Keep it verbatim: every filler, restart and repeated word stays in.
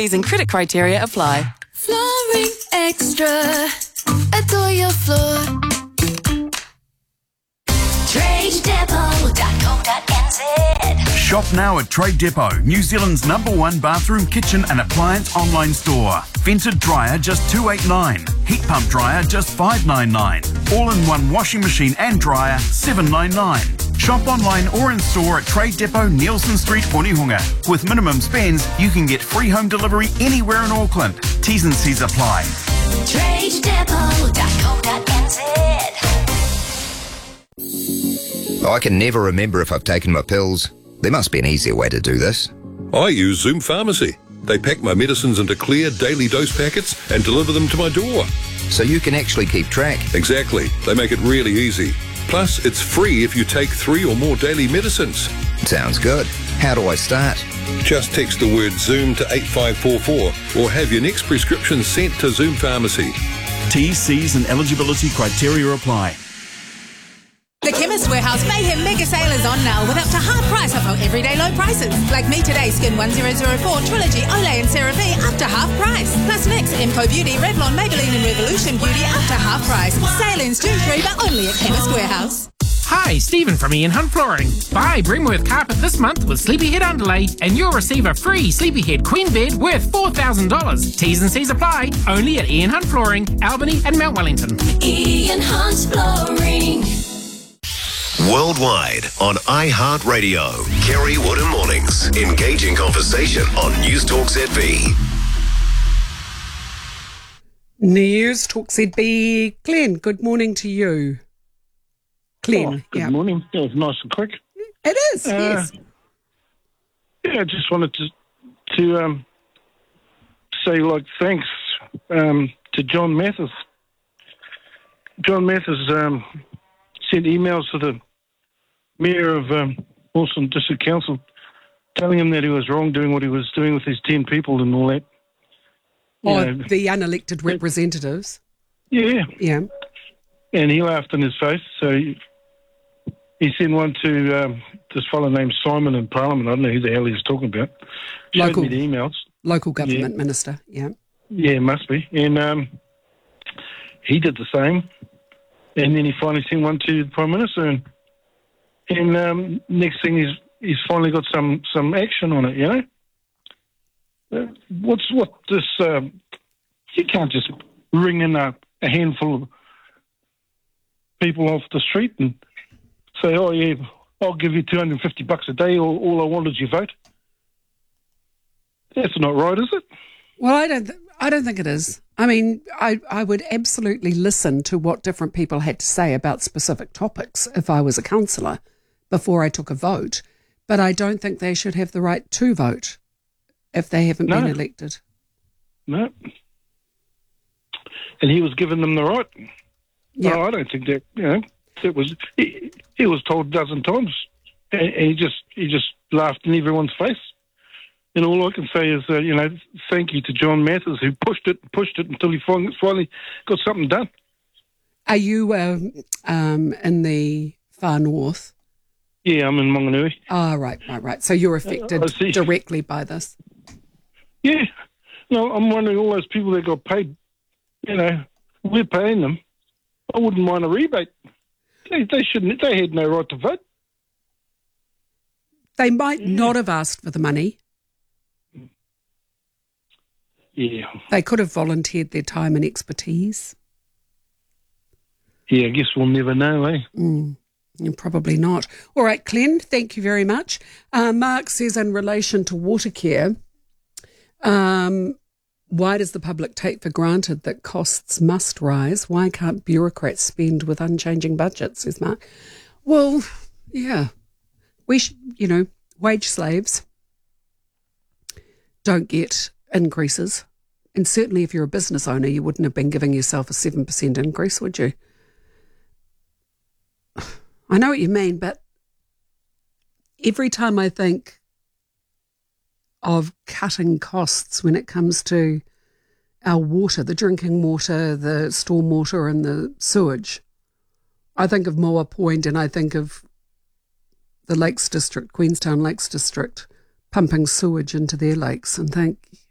Fees and credit criteria apply. Flooring Extra. Adore your floor. trade depot dot co dot n z. Shop now at Trade Depot, New Zealand's number one bathroom, kitchen and appliance online store. Vented dryer just two eight nine. Heat pump dryer just five nine nine. All-in-one washing machine and dryer seven nine nine. Shop online or in store at Trade Depot, Nielsen Street, Onehunga. With minimum spends, you can get free home delivery anywhere in Auckland. T's and C's apply. trade depot dot co dot n z. I can never remember if I've taken my pills. There must be an easier way to do this. I use Zoom Pharmacy. They pack my medicines into clear daily dose packets and deliver them to my door. So you can actually keep track. Exactly. They make it really easy. Plus, it's free if you take three or more daily medicines. Sounds good. How do I start? Just text the word Zoom to eight five four four or have your next prescription sent to Zoom Pharmacy. T's, C's and eligibility criteria apply. The Chemist Warehouse Mayhem Mega Sale is on now with up to half price off our everyday low prices. Like Me Today, Skin one thousand four, Trilogy, Olay and CeraVe up to half price. Plus NYX, Emco Beauty, Revlon, Maybelline and Revolution Beauty up to half price. Sale ends June third, but only at Chemist Warehouse. Hi, Stephen from Ian Hunt Flooring. Buy Bremworth Carpet this month with Sleepyhead Underlay and you'll receive a free Sleepyhead Queen Bed worth four thousand dollars. T's and C's apply. Only at Ian Hunt Flooring, Albany and Mount Wellington. Ian Hunt Flooring. Worldwide on iHeartRadio. Kerry Woodham Mornings. Engaging conversation on News Talk Z B. News Talk Z B. Glenn, good morning to you. Glenn, oh, good yeah. morning. That was nice and quick. It is, uh, yes. Yeah, I just wanted to to um, say, like, thanks um, to John Mathis. John Mathis um, sent emails to the Mayor of um, Auckland District Council telling him that he was wrong doing what he was doing with his ten people and all that. You Oh, know, the unelected representatives. Yeah. Yeah. And he laughed in his face, so he, he sent one to um, this fellow named Simon in Parliament. I don't know who the hell he was talking about. Showed Local, me the emails. local government Yeah. minister, yeah. Yeah, must be. And um, he did the same. And then he finally sent one to the Prime Minister. And, and um, next thing, he's he's finally got some, some action on it, you know? Uh, what's what this... Um, you can't just ring in a, a handful of people off the street and say, oh, yeah, I'll give you two hundred fifty bucks a day, all, all I want is your vote. That's not right, is it? Well, I don't. Th- I don't think it is. I mean, I, I would absolutely listen to what different people had to say about specific topics if I was a councillor before I took a vote. But I don't think they should have the right to vote if they haven't No. been elected. No. And he was giving them the right. Yeah. No, I don't think that, you know, it was, he, he was told a dozen times. And, and he just he just laughed in everyone's face. And all I can say is, uh, you know, thank you to John Mathis, who pushed it, pushed it until he finally, finally got something done. Are you um, um, in the far north? Yeah, I'm in Monganui. Ah, right, right, right. So you're affected I see. directly by this. Yeah. No, I'm wondering, all those people that got paid, you know, we're paying them. I wouldn't mind a rebate. They, they shouldn't. They had no right to vote. They might not have asked for the money. Yeah. They could have volunteered their time and expertise. Yeah, I guess we'll never know, eh? Mm, probably not. All right, Glenn, thank you very much. Uh, Mark says in relation to water care, um, why does the public take for granted that costs must rise? Why can't bureaucrats spend with unchanging budgets, says Mark. Well, yeah, we sh- you know, wage slaves don't get increases. And certainly if you're a business owner, you wouldn't have been giving yourself a seven percent increase, would you? I know what you mean, but every time I think of cutting costs when it comes to our water, the drinking water, the stormwater and the sewage, I think of Moa Point and I think of the Lakes District, Queenstown Lakes District, pumping sewage into their lakes and think,